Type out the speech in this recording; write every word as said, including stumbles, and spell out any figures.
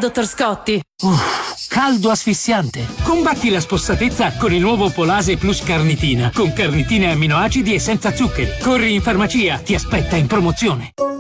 dottor Scotti. Uff, caldo asfissiante. Combatti la spossatezza con il nuovo Polase Plus Carnitina, con carnitine e amminoacidi e senza zuccheri. Corri in farmacia, ti aspetta in promozione.